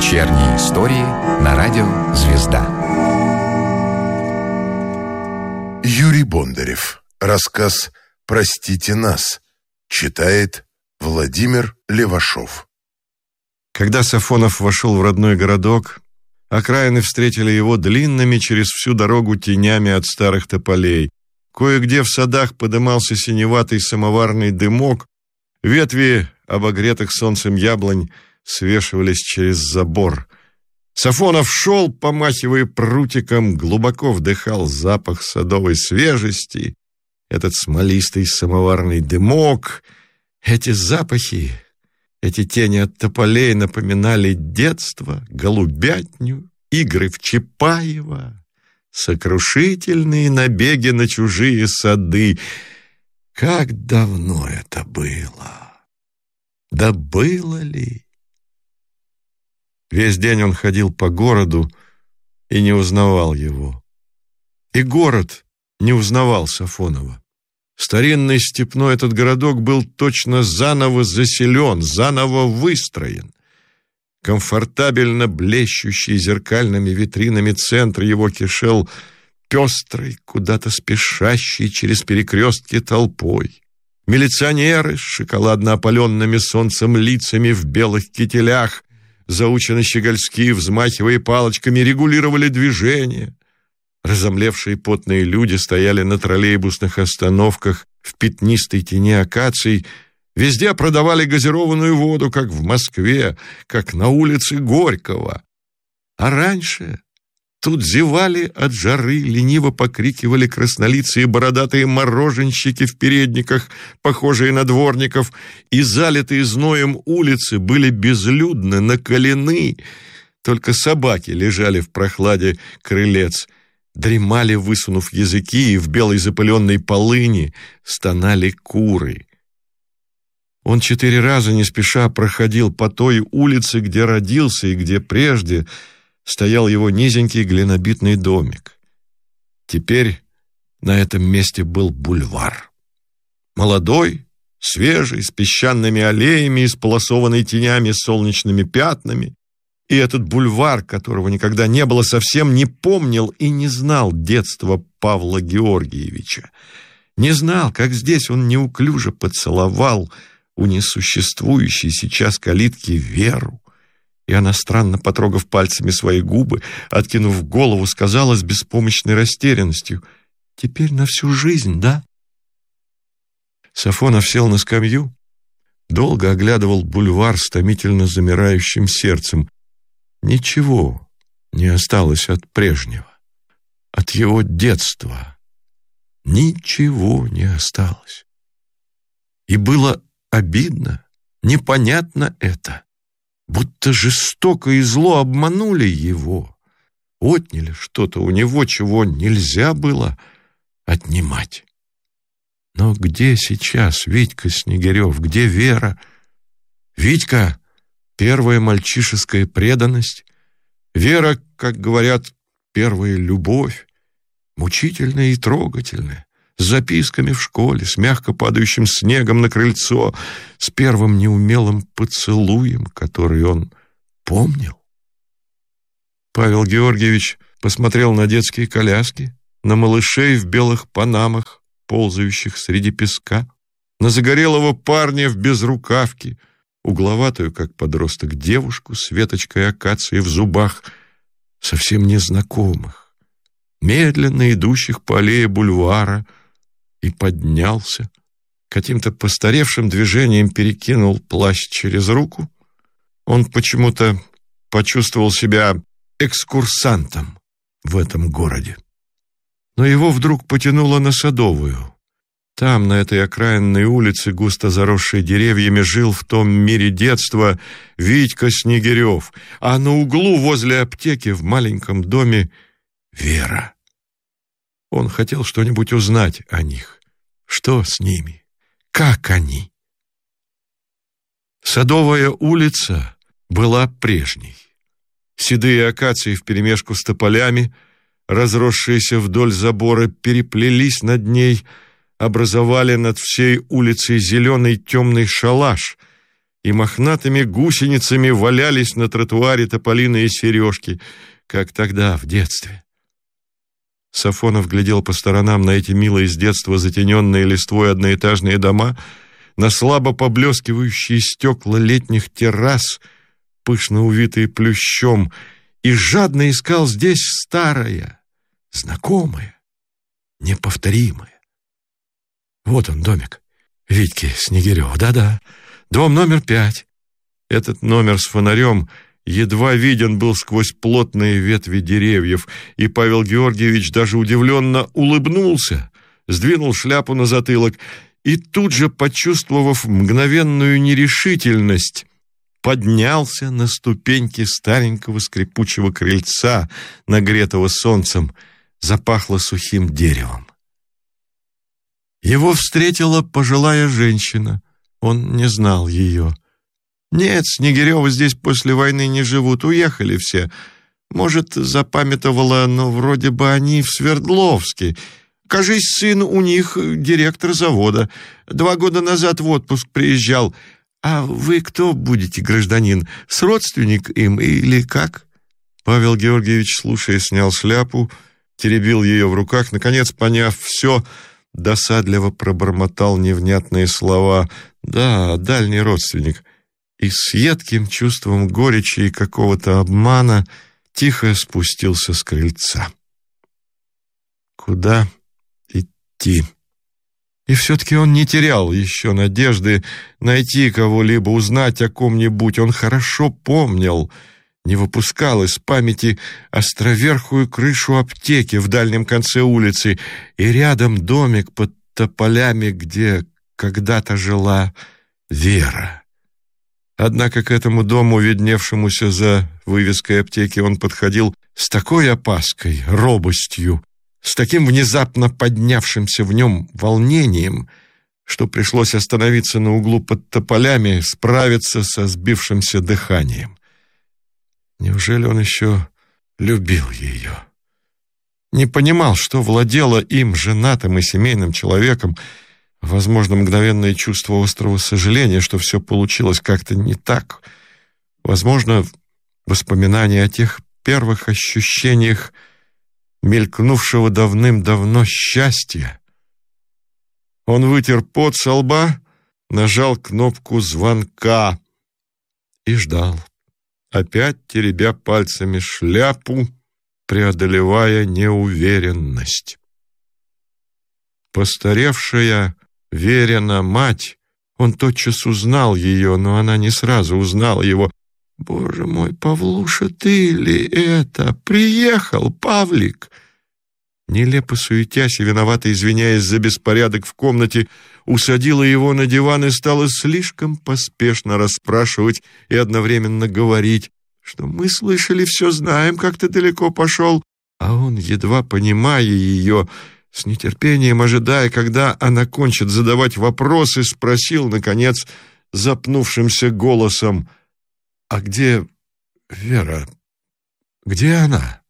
Вечерние истории на радио «Звезда». Юрий Бондарев. Рассказ «Простите нас» читает Владимир Левашов. Когда Сафонов вошел в родной городок, окраины встретили его длинными через всю дорогу тенями от старых тополей. Кое-где в садах подымался синеватый самоварный дымок, ветви обогретых солнцем яблонь свешивались через забор. Сафонов шел, помахивая прутиком, глубоко вдыхал запах садовой свежести, этот смолистый самоварный дымок. Эти запахи, эти тени от тополей напоминали детство, голубятню, игры в Чапаева, сокрушительные набеги на чужие сады. Как давно это было! Да было ли? Весь день он ходил по городу и не узнавал его. И город не узнавал Сафонова. Старинный степной этот городок был точно заново заселен, заново выстроен. Комфортабельно блещущий зеркальными витринами центр его кишел пестрой, куда-то спешащей через перекрестки толпой. Милиционеры с шоколадно опаленными солнцем лицами в белых кителях, заучено-щегольски, взмахивая палочками, регулировали движение. Разомлевшие потные люди стояли на троллейбусных остановках в пятнистой тени акаций. Везде продавали газированную воду, как в Москве, как на улице Горького. А раньше тут зевали от жары, лениво покрикивали краснолицые бородатые мороженщики в передниках, похожие на дворников, и залитые зноем улицы были безлюдны, накалены. Только собаки лежали в прохладе крылец, дремали, высунув языки, и в белой запыленной полыни стонали куры. Он 4 раза не спеша проходил по той улице, где родился и где прежде стоял его низенький глинобитный домик. Теперь на этом месте был бульвар. Молодой, свежий, с песчаными аллеями, исполосованный тенями, солнечными пятнами. И этот бульвар, которого никогда не было, совсем не помнил и не знал детства Павла Георгиевича. Не знал, как здесь он неуклюже поцеловал у несуществующей сейчас калитки Веру. И она, странно потрогав пальцами свои губы, откинув голову, сказала с беспомощной растерянностью: «Теперь на всю жизнь, да?» Сафонов сел на скамью, долго оглядывал бульвар с томительно замирающим сердцем. Ничего не осталось от прежнего, от его детства. Ничего не осталось. И было обидно, непонятно это. Будто жестоко и зло обманули его, отняли что-то у него, чего нельзя было отнимать. Но где сейчас Витька Снегирев, где Вера? Витька — первая мальчишеская преданность, Вера, как говорят, первая любовь, мучительная и трогательная, с записками в школе, с мягко падающим снегом на крыльцо, с первым неумелым поцелуем, который он помнил. Павел Георгиевич посмотрел на детские коляски, на малышей в белых панамах, ползающих среди песка, на загорелого парня в безрукавке, угловатую, как подросток, девушку с веточкой акации в зубах, совсем незнакомых, медленно идущих по аллее бульвара, и поднялся, каким-то постаревшим движением перекинул плащ через руку. Он почему-то почувствовал себя экскурсантом в этом городе. Но его вдруг потянуло на Садовую. Там, на этой окраинной улице, густо заросшей деревьями, жил в том мире детства Витька Снегирев, а на углу возле аптеки в маленьком доме Вера. Он хотел что-нибудь узнать о них. Что с ними? Как они? Садовая улица была прежней. Седые акации вперемешку с тополями, разросшиеся вдоль забора, переплелись над ней, образовали над всей улицей зеленый темный шалаш, и мохнатыми гусеницами валялись на тротуаре тополиные сережки, как тогда, в детстве. Сафонов глядел по сторонам на эти милые с детства затененные листвой одноэтажные дома, на слабо поблескивающие стекла летних террас, пышно увитые плющом, и жадно искал здесь старое, знакомое, неповторимое. Вот он, домик Витьки Снегирева. Да-да, дом номер 5. Этот номер с фонарем едва виден был сквозь плотные ветви деревьев, и Павел Георгиевич даже удивленно улыбнулся, сдвинул шляпу на затылок и тут же, почувствовав мгновенную нерешительность, поднялся на ступеньки старенького скрипучего крыльца, нагретого солнцем. Запахло сухим деревом. Его встретила пожилая женщина. Он не знал ее. Нет, Снегирёвы здесь после войны не живут, уехали все. Может, запамятовала, но вроде бы они в Свердловске. Кажись, сын у них директор завода. 2 года назад в отпуск приезжал. А вы кто будете, гражданин? С родственник им или как? Павел Георгиевич, слушая, снял шляпу, теребил ее в руках, наконец, поняв все, досадливо пробормотал невнятные слова. Да, дальний родственник. И с едким чувством горечи и какого-то обмана тихо спустился с крыльца. Куда идти? И все-таки он не терял еще надежды найти кого-либо, узнать о ком-нибудь. Он хорошо помнил, не выпускал из памяти островерхую крышу аптеки в дальнем конце улицы и рядом домик под тополями, где когда-то жила Вера. Однако к этому дому, видневшемуся за вывеской аптеки, он подходил с такой опаской, робостью, с таким внезапно поднявшимся в нем волнением, что пришлось остановиться на углу под тополями, справиться со сбившимся дыханием. Неужели он еще любил ее? Не понимал, что владело им, женатым и семейным человеком, возможно, мгновенное чувство острого сожаления, что все получилось как-то не так. Возможно, воспоминания о тех первых ощущениях мелькнувшего давным-давно счастья. Он вытер пот со лба, нажал кнопку звонка и ждал, опять теребя пальцами шляпу, преодолевая неуверенность. Постаревшая Верина мать, он тотчас узнал ее, но она не сразу узнала его. «Боже мой, Павлуша, ты ли это? Приехал, Павлик!» Нелепо суетясь и виновато извиняясь за беспорядок в комнате, усадила его на диван и стала слишком поспешно расспрашивать и одновременно говорить, что мы слышали, все знаем, как ты далеко пошел. А он, едва понимая ее, с нетерпением ожидая, когда она кончит задавать вопросы, спросил, наконец, запнувшимся голосом: «А где Вера? Где она?»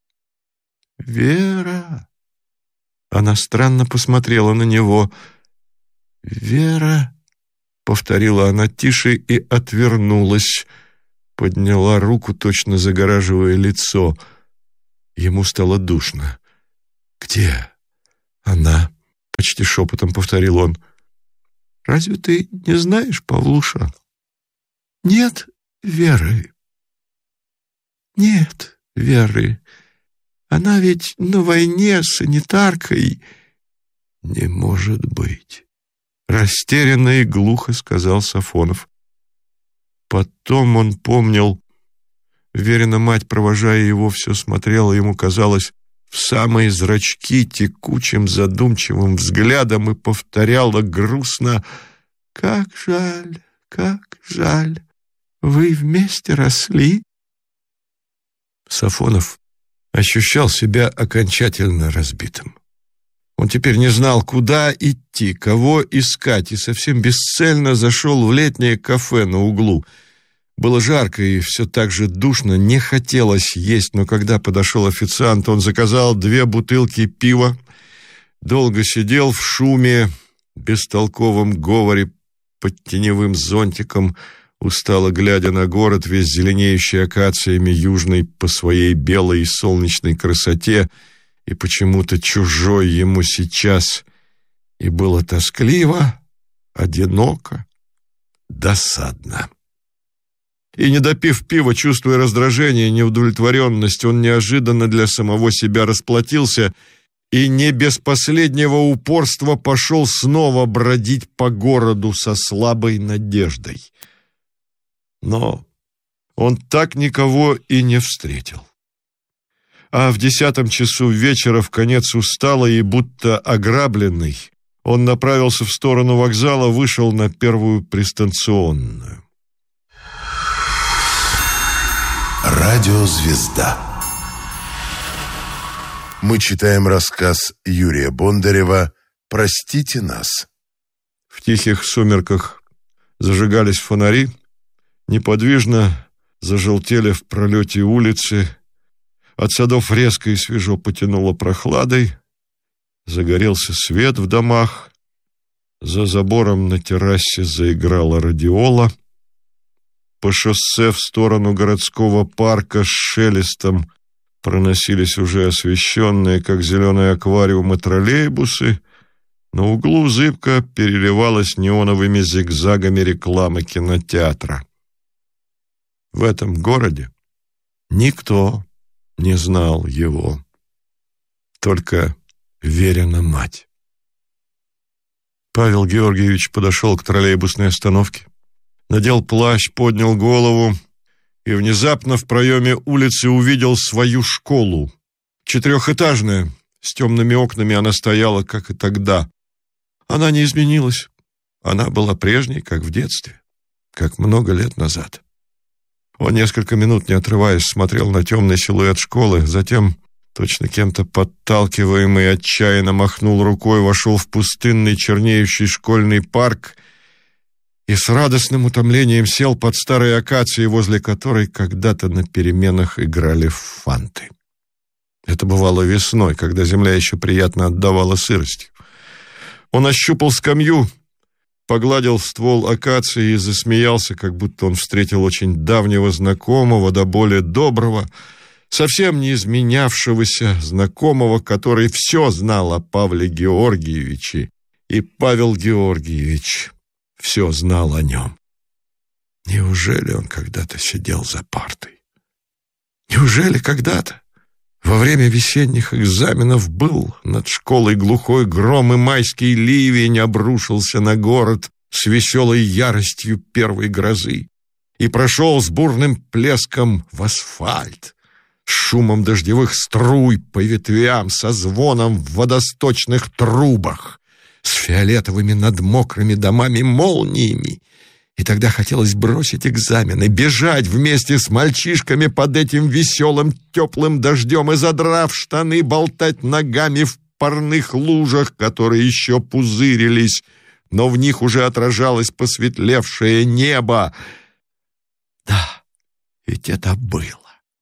«Вера?» Она странно посмотрела на него. «Вера?» — повторила она тише и отвернулась, подняла руку, точно загораживая лицо. Ему стало душно. «Где она?» — почти шепотом повторил он. «Разве ты не знаешь, Павлуша? Нет Веры. Нет Веры. Она ведь на войне санитаркой». «Не может быть», — растерянно и глухо сказал Сафонов. Потом он помнил, Верина мать, провожая его, все смотрела, ему казалось, в самые зрачки текучим задумчивым взглядом и повторяла грустно: как жаль, вы вместе росли». Сафонов ощущал себя окончательно разбитым. Он теперь не знал, куда идти, кого искать, и совсем бесцельно зашел в летнее кафе на углу. Было жарко и все так же душно, не хотелось есть, но когда подошел официант, он заказал 2 бутылки пива, долго сидел в шуме, бестолковом говоре под теневым зонтиком, устало глядя на город, весь зеленеющий акациями, южный по своей белой и солнечной красоте, и почему-то чужой ему сейчас. И было тоскливо, одиноко, досадно. И, не допив пива, чувствуя раздражение и неудовлетворенность, он неожиданно для самого себя расплатился и не без последнего упорства пошел снова бродить по городу со слабой надеждой. Но он так никого и не встретил. А в 10 часу вечера, вконец усталый и будто ограбленный, он направился в сторону вокзала, вышел на первую пристанционную. Радиозвезда. Мы читаем рассказ Юрия Бондарева «Простите нас». В тихих сумерках зажигались фонари, неподвижно зажелтели в пролете улицы, от садов резко и свежо потянуло прохладой, загорелся свет в домах, за забором на террасе заиграла радиола, по шоссе в сторону городского парка с шелестом проносились уже освещенные, как зеленые аквариумы, троллейбусы, на углу зыбко переливалась неоновыми зигзагами реклама кинотеатра. В этом городе никто не знал его, только Верина мать. Павел Георгиевич подошел к троллейбусной остановке, надел плащ, поднял голову и внезапно в проеме улицы увидел свою школу. 4-этажная, с темными окнами она стояла, как и тогда. Она не изменилась. Она была прежней, как в детстве, как много лет назад. Он несколько минут, не отрываясь, смотрел на темный силуэт школы, затем, точно кем-то подталкиваемый, отчаянно махнул рукой, вошел в пустынный чернеющий школьный парк и с радостным утомлением сел под старой акацией, возле которой когда-то на переменах играли в фанты. Это бывало весной, когда земля еще приятно отдавала сыростью. Он ощупал скамью, погладил ствол акации и засмеялся, как будто он встретил очень давнего знакомого, да более доброго, совсем не изменявшегося знакомого, который все знал о Павле Георгиевиче, и Павел Георгиевич все знал о нем. Неужели он когда-то сидел за партой? Неужели когда-то во время весенних экзаменов был над школой глухой гром, и майский ливень обрушился на город с веселой яростью первой грозы и прошел с бурным плеском в асфальт, с шумом дождевых струй по ветвям, со звоном в водосточных трубах, с фиолетовыми над мокрыми домами молниями. И тогда хотелось бросить экзамены, бежать вместе с мальчишками под этим веселым теплым дождем и, задрав штаны, болтать ногами в парных лужах, которые еще пузырились, но в них уже отражалось посветлевшее небо. Да, ведь это было.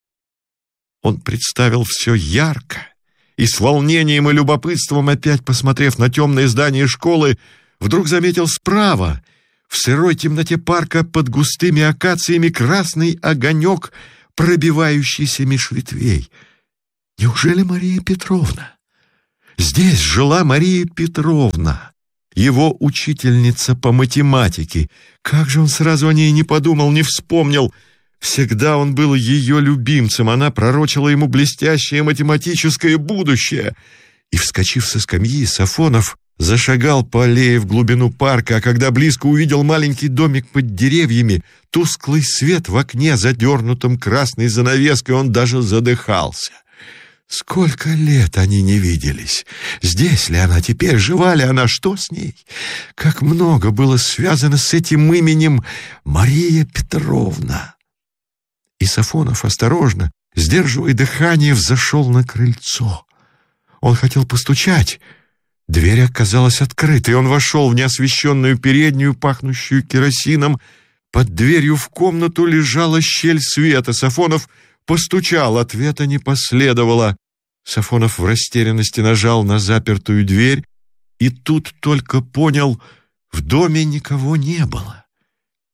Он представил все ярко, и с волнением и любопытством, опять посмотрев на темное здание школы, вдруг заметил справа, в сырой темноте парка под густыми акациями, красный огонек, пробивающийся меж ветвей. Неужели Мария Петровна? Здесь жила Мария Петровна, его учительница по математике. Как же он сразу о ней не подумал, не вспомнил? Всегда он был ее любимцем, она пророчила ему блестящее математическое будущее. И, вскочив со скамьи, Сафонов зашагал по аллее в глубину парка, а когда близко увидел маленький домик под деревьями, тусклый свет в окне, задернутом красной занавеской, он даже задыхался. Сколько лет они не виделись! Здесь ли она теперь? Жива ли она? Что с ней? Как много было связано с этим именем Мария Петровна! И Сафонов осторожно, сдерживая дыхание, взошел на крыльцо. Он хотел постучать. Дверь оказалась открытой, и он вошел в неосвещенную переднюю, пахнущую керосином. Под дверью в комнату лежала щель света. Сафонов постучал, ответа не последовало. Сафонов в растерянности нажал на запертую дверь, и тут только понял, в доме никого не было.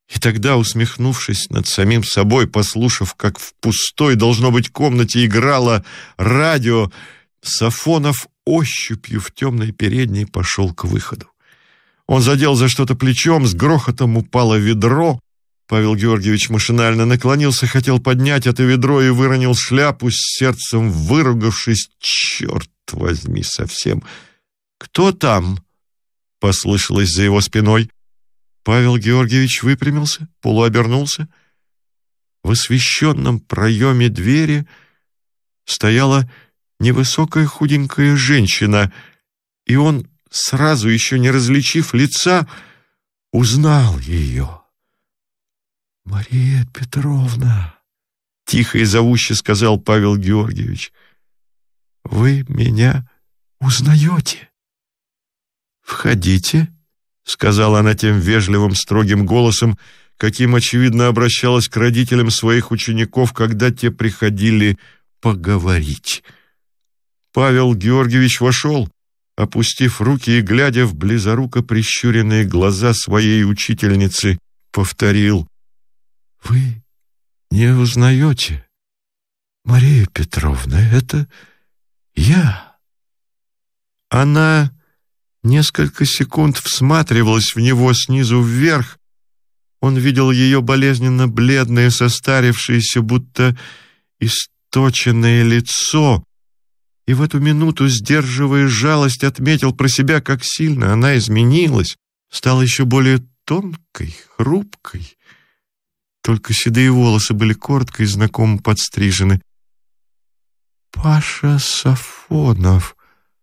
И тогда, усмехнувшись над самим собой, послушав, как в пустой, должно быть, комнате играло радио, Сафонов ощупью в темной передней пошел к выходу. Он задел за что-то плечом, с грохотом упало ведро. Павел Георгиевич машинально наклонился, хотел поднять это ведро и выронил шляпу, с сердцем выругавшись. «Черт возьми, совсем!» «Кто там?» — послышалось за его спиной. Павел Георгиевич выпрямился, полуобернулся. В освещенном проеме двери стояла невысокая худенькая женщина, и он, сразу еще не различив лица, узнал ее. «Мария Петровна!» — тихо и зовуще сказал Павел Георгиевич. «Вы меня узнаете?» «Входите», — сказала она тем вежливым, строгим голосом, каким, очевидно, обращалась к родителям своих учеников, когда те приходили поговорить. Павел Георгиевич вошел, опустив руки и, глядя в близоруко прищуренные глаза своей учительницы, повторил: «Вы не узнаете, Мария Петровна, это я». Она несколько секунд всматривалась в него снизу вверх. Он видел ее болезненно бледное, состарившееся, будто источенное лицо, и в эту минуту, сдерживая жалость, отметил про себя, как сильно она изменилась, стала еще более тонкой, хрупкой. Только седые волосы были коротко и знакомо подстрижены. «Паша Сафонов!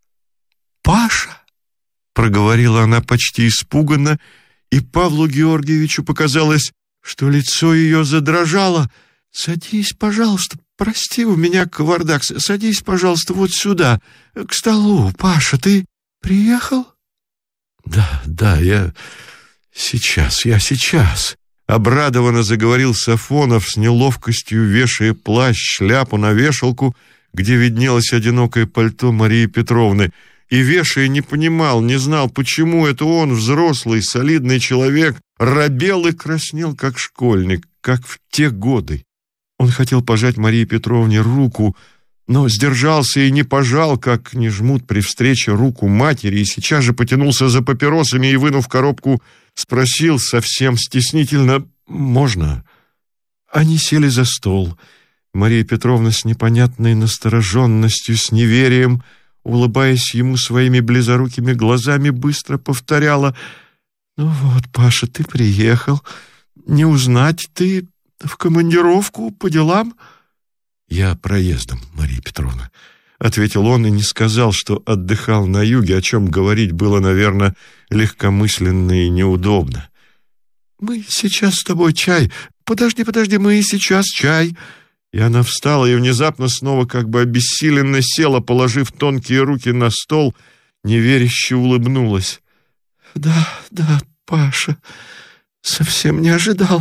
Паша!» — проговорила она почти испуганно, и Павлу Георгиевичу показалось, что лицо ее задрожало. «Садись, пожалуйста, прости, у меня кавардак. Садись, пожалуйста, вот сюда, к столу. Паша, ты приехал?» Да, я сейчас», — обрадованно заговорил Сафонов, с неловкостью вешая плащ, шляпу на вешалку, где виднелось одинокое пальто Марии Петровны. И, вешая, не понимал, не знал, почему это он, взрослый, солидный человек, робел и краснел, как школьник, как в те годы. Он хотел пожать Марии Петровне руку, но сдержался и не пожал, как не жмут при встрече руку матери, и сейчас же потянулся за папиросами и, вынув коробку, спросил совсем стеснительно: «Можно?» Они сели за стол. Мария Петровна с непонятной настороженностью, с неверием, улыбаясь ему своими близорукими глазами, быстро повторяла: «Ну вот, Паша, ты приехал. Не узнать, ты в командировку по делам?» «Я проездом, Мария Петровна», — ответил он и не сказал, что отдыхал на юге, о чем говорить было, наверное, легкомысленно и неудобно. «Мы сейчас с тобой чай. Подожди, мы сейчас чай». И она встала и внезапно снова, как бы обессиленно села, положив тонкие руки на стол, неверяще улыбнулась. Да, Паша, совсем не ожидал.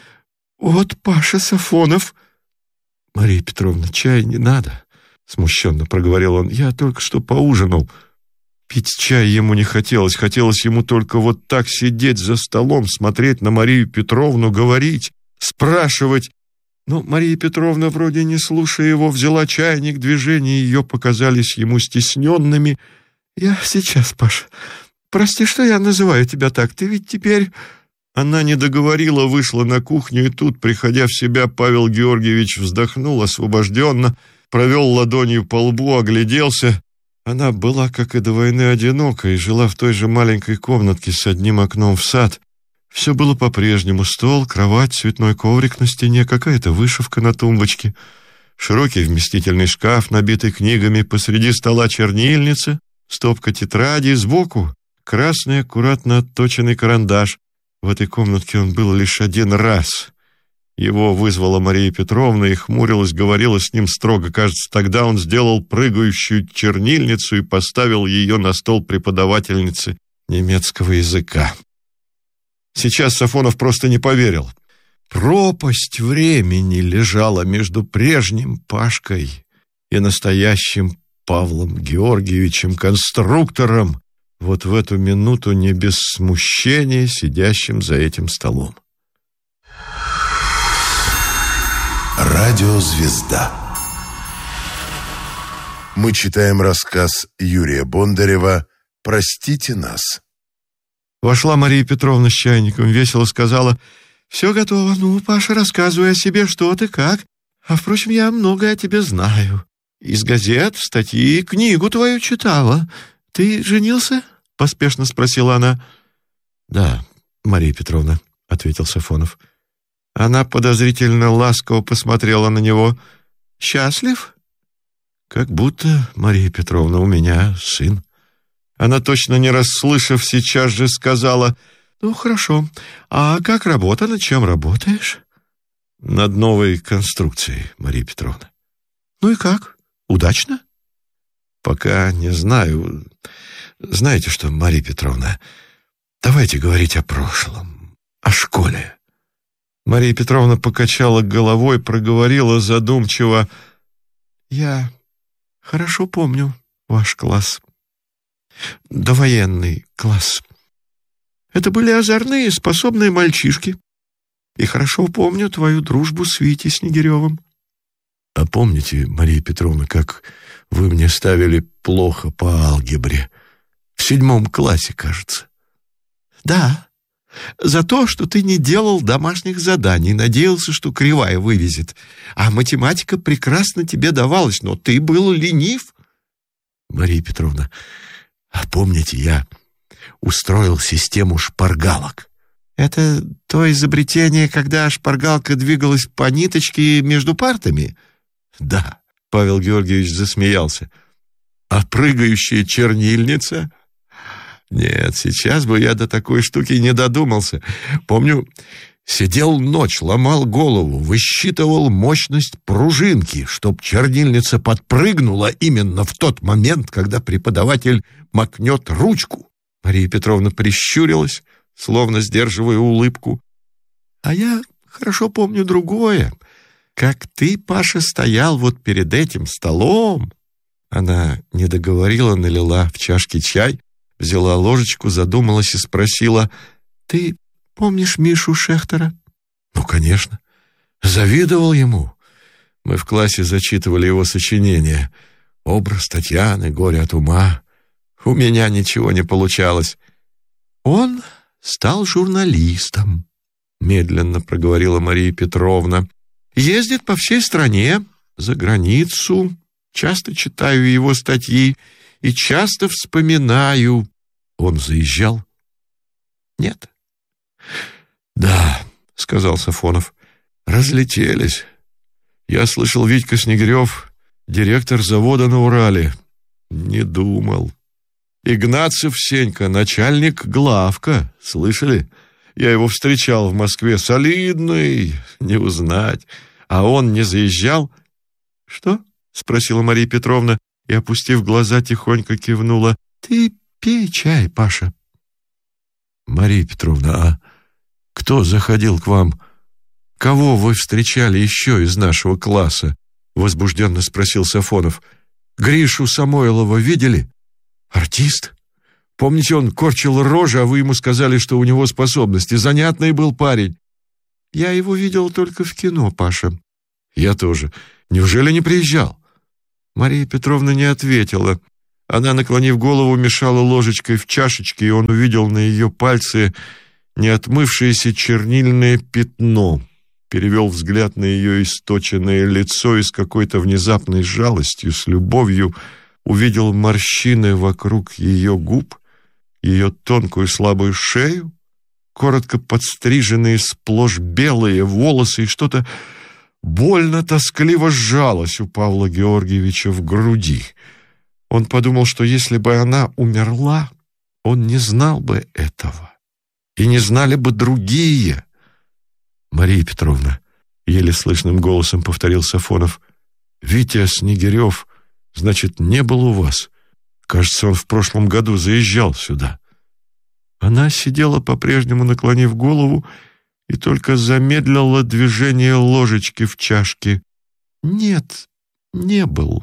Вот Паша Сафонов». «Мария Петровна, чай не надо», — смущенно проговорил он. «Я только что поужинал». Пить чай ему не хотелось. Хотелось ему только вот так сидеть за столом, смотреть на Марию Петровну, говорить, спрашивать. Но Мария Петровна, вроде не слушая его, взяла чайник, движения ее показались ему стесненными. «Я сейчас, Паша. Прости, что я называю тебя так. Ты ведь теперь...» Она не договорила, вышла на кухню, и тут, приходя в себя, Павел Георгиевич вздохнул освобожденно, провел ладонью по лбу, огляделся. Она была, как и до войны, одинока и жила в той же маленькой комнатке с одним окном в сад. Все было по-прежнему: стол, кровать, цветной коврик на стене, какая-то вышивка на тумбочке, широкий вместительный шкаф, набитый книгами, посреди стола чернильница, стопка тетрадей, сбоку красный аккуратно отточенный карандаш. В этой комнатке он был лишь один раз. Его вызвала Мария Петровна и хмурилась, говорила с ним строго. Кажется, тогда он сделал прыгающую чернильницу и поставил ее на стол преподавательницы немецкого языка. Сейчас Сафонов просто не поверил. Пропасть времени лежала между прежним Пашкой и настоящим Павлом Георгиевичем, конструктором, вот в эту минуту не без смущения сидящим за этим столом. Радио «Звезда». Мы читаем рассказ Юрия Бондарева «Простите нас». Вошла Мария Петровна с чайником, весело сказала: «Все готово. Ну, Паша, рассказывай о себе, что ты, как. А, впрочем, я многое о тебе знаю. Из газет, статьи, книгу твою читала. Ты женился?» — поспешно спросила она. «Да, Мария Петровна», — ответил Сафонов. Она подозрительно ласково посмотрела на него. «Счастлив?» «Как будто, Мария Петровна, у меня сын». Она, точно не расслышав, сейчас же сказала: «Ну, хорошо. А как работа? Над чем работаешь?» «Над новой конструкцией, Мария Петровна». «Ну и как? Удачно?» «Пока не знаю. Знаете что, Мария Петровна, давайте говорить о прошлом, о школе». Мария Петровна покачала головой, проговорила задумчиво: «Я хорошо помню ваш класс. Довоенный класс. Это были озорные, способные мальчишки. И хорошо помню твою дружбу с Витей Снегиревым». «А помните, Мария Петровна, как вы мне ставили плохо по алгебре? В 7 классе, кажется». «Да, за то, что ты не делал домашних заданий, надеялся, что кривая вывезет. А математика прекрасно тебе давалась, но ты был ленив». «Мария Петровна, а помните, я устроил систему шпаргалок?» «Это то изобретение, когда шпаргалка двигалась по ниточке между партами?» «Да», — Павел Георгиевич засмеялся. «А прыгающая чернильница?» «Нет, сейчас бы я до такой штуки не додумался. Помню, сидел ночь, ломал голову, высчитывал мощность пружинки, чтоб чернильница подпрыгнула именно в тот момент, когда преподаватель макнет ручку». Мария Петровна прищурилась, словно сдерживая улыбку. «А я хорошо помню другое. Как ты, Паша, стоял вот перед этим столом». Она не договорила, налила в чашки чай, взяла ложечку, задумалась и спросила: «Ты помнишь Мишу Шехтера?» «Ну, конечно. Завидовал ему. Мы в классе зачитывали его сочинения. Образ Татьяны, горе от ума. У меня ничего не получалось». «Он стал журналистом», — медленно проговорила Мария Петровна. «Ездит по всей стране, за границу. Часто читаю его статьи и часто вспоминаю». «Он заезжал?» «Нет». «Да», — сказал Сафонов, — «разлетелись. Я слышал, Витька Снегирев — директор завода на Урале. Не думал. Игнатьев Сенька — начальник главка. Слышали? Я его встречал в Москве. Солидный, не узнать. А он не заезжал?» «Что?» — спросила Мария Петровна и, опустив глаза, тихонько кивнула. «Ты пей чай, Паша». «Мария Петровна, а кто заходил к вам? Кого вы встречали еще из нашего класса?» — возбужденно спросил Сафонов. «Гришу Самойлова видели? Артист? Помните, он корчил рожи, а вы ему сказали, что у него способности. Занятный был парень». «Я его видел только в кино, Паша». «Я тоже. Неужели не приезжал?» Мария Петровна не ответила. Она, наклонив голову, мешала ложечкой в чашечке, и он увидел на ее пальце неотмывшееся чернильное пятно, перевел взгляд на ее источенное лицо и с какой-то внезапной жалостью, с любовью увидел морщины вокруг ее губ, ее тонкую слабую шею, коротко подстриженные сплошь белые волосы, и что-то больно тоскливо сжалось у Павла Георгиевича в груди. Он подумал, что если бы она умерла, он не знал бы этого, и не знали бы другие. «Мария Петровна», — еле слышным голосом повторил Сафонов, — «Витя Снегирев, значит, не был у вас? Кажется, он в прошлом году заезжал сюда». Она сидела, по-прежнему наклонив голову, и только замедлила движение ложечки в чашке. «Нет, не был».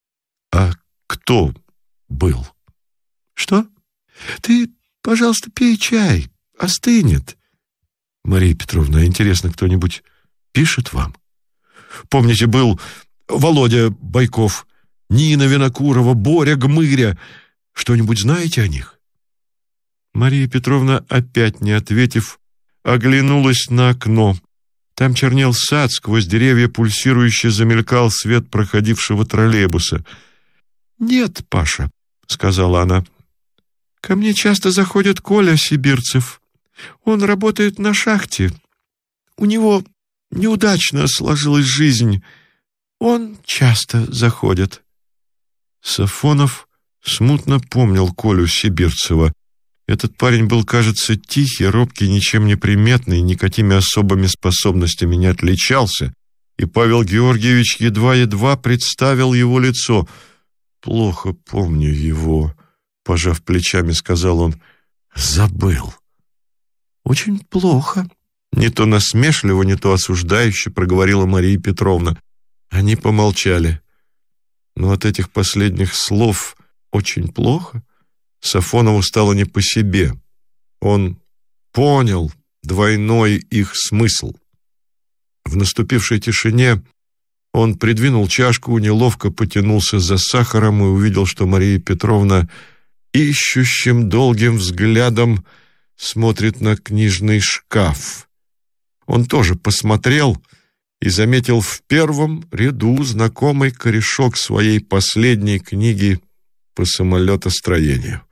«А кто был?» «Что? Ты, пожалуйста, пей чай, остынет». «Мария Петровна, интересно, кто-нибудь пишет вам?» Помните, был Володя Байков, Нина Винокурова, Боря Гмыря. Что-нибудь знаете о них?» Мария Петровна, опять не ответив, оглянулась на окно. Там чернел сад, сквозь деревья пульсирующе замелькал свет проходившего троллейбуса. «Нет, Паша», — сказала она, — «ко мне часто заходит Коля Сибирцев. Он работает на шахте. У него неудачно сложилась жизнь. Он часто заходит». Сафонов смутно помнил Колю Сибирцева. Этот парень был, кажется, тихий, робкий, ничем не приметный, никакими особыми способностями не отличался, и Павел Георгиевич едва-едва представил его лицо. «Плохо помню его», — пожав плечами, сказал он. «Забыл». «Очень плохо», — не то насмешливо, не то осуждающе проговорила Мария Петровна. Они помолчали. Но от этих последних слов «очень плохо» Сафонову стало не по себе. Он понял двойной их смысл. В наступившей тишине он придвинул чашку, неловко потянулся за сахаром и увидел, что Мария Петровна ищущим долгим взглядом смотрит на книжный шкаф. Он тоже посмотрел и заметил в первом ряду знакомый корешок своей последней книги по самолетостроению.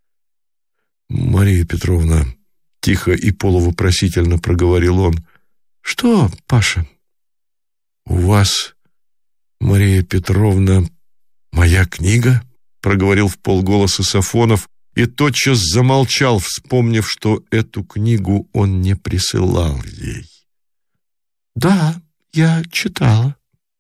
«Мария Петровна», — тихо и полувопросительно проговорил он. «Что, Паша?» «У вас, Мария Петровна, моя книга?» — проговорил вполголоса Сафонов и тотчас замолчал, вспомнив, что эту книгу он не присылал ей. «Да, я читала».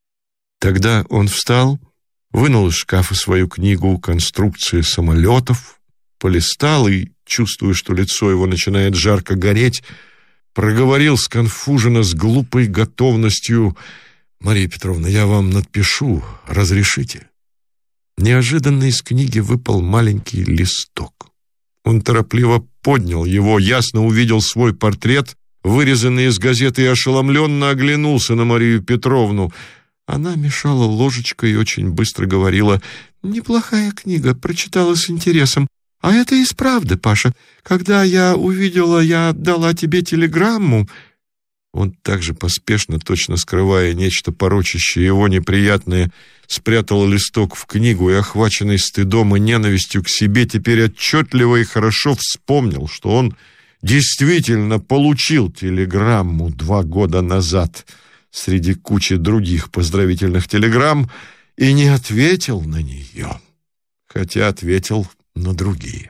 Тогда он встал, вынул из шкафа свою книгу «Конструкции самолетов», полистал и, чувствуя, что лицо его начинает жарко гореть, проговорил сконфуженно с глупой готовностью: «Мария Петровна, я вам надпишу, разрешите?» Неожиданно из книги выпал маленький листок. Он торопливо поднял его, ясно увидел свой портрет, вырезанный из газеты, и ошеломленно оглянулся на Марию Петровну. Она мешала ложечкой и очень быстро говорила: «Неплохая книга, прочитала с интересом. А это из правды, Паша. Когда я увидела, я дала тебе телеграмму». Он также поспешно, точно скрывая нечто порочащее его неприятное, спрятал листок в книгу и, охваченный стыдом и ненавистью к себе, теперь отчетливо и хорошо вспомнил, что он действительно получил телеграмму 2 года назад среди кучи других поздравительных телеграмм и не ответил на нее, хотя ответил на другие.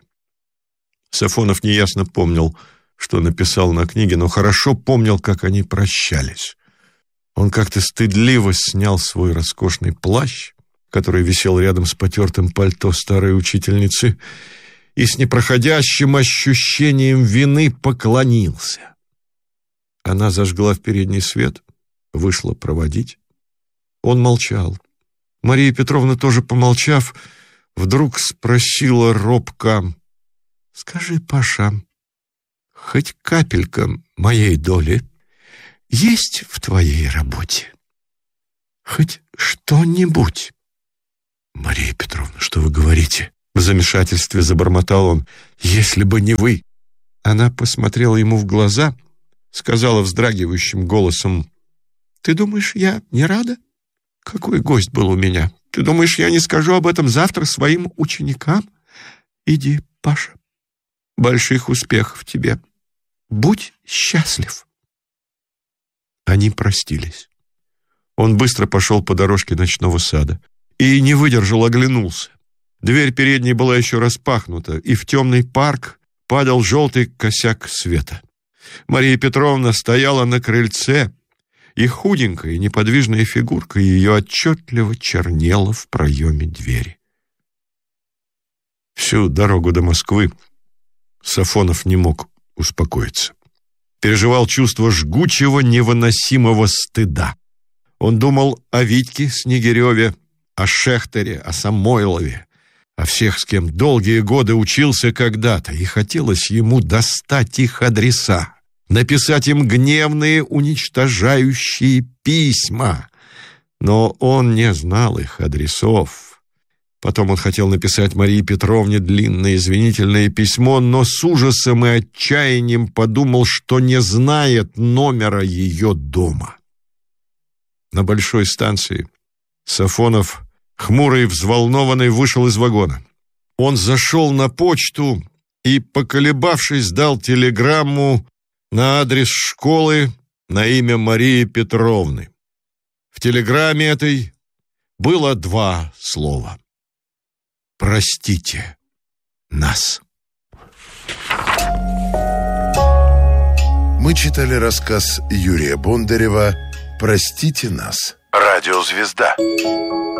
Сафонов неясно помнил, что написал на книге, но хорошо помнил, как они прощались. Он как-то стыдливо снял свой роскошный плащ, который висел рядом с потертым пальто старой учительницы, и с непроходящим ощущением вины поклонился. Она зажгла в передний свет, вышла проводить. Он молчал. Мария Петровна, тоже помолчав, вдруг спросила робко: «Скажи, Паша, хоть капелька моей доли есть в твоей работе? Хоть что-нибудь?» «Мария Петровна, что вы говорите?» В замешательстве забормотал он. «Если бы не вы!» Она посмотрела ему в глаза, сказала вздрагивающим голосом: «Ты думаешь, я не рада? Какой гость был у меня? Ты думаешь, я не скажу об этом завтра своим ученикам? Иди, Паша. Больших успехов тебе. Будь счастлив». Они простились. Он быстро пошел по дорожке ночного сада и не выдержал, оглянулся. Дверь передней была еще распахнута, и в темный парк падал желтый косяк света. Мария Петровна стояла на крыльце, и худенькая неподвижная фигурка ее отчетливо чернела в проеме двери. Всю дорогу до Москвы Сафонов не мог успокоиться. Переживал чувство жгучего, невыносимого стыда. Он думал о Витьке Снегиреве, о Шехтере, о Самойлове, о всех, с кем долгие годы учился когда-то, и хотелось ему достать их адреса, написать им гневные, уничтожающие письма, Но он не знал их адресов. Потом он хотел написать Марии Петровне длинное извинительное письмо, но с ужасом и отчаянием подумал, что не знает номера ее дома. На большой станции Сафонов, хмурый и взволнованный, вышел из вагона. Он зашел на почту и, поколебавшись, дал телеграмму на адрес школы на имя Марии Петровны. В телеграмме этой было 2 слова: «Простите нас». Мы читали рассказ Юрия Бондарева «Простите нас». Радиозвезда.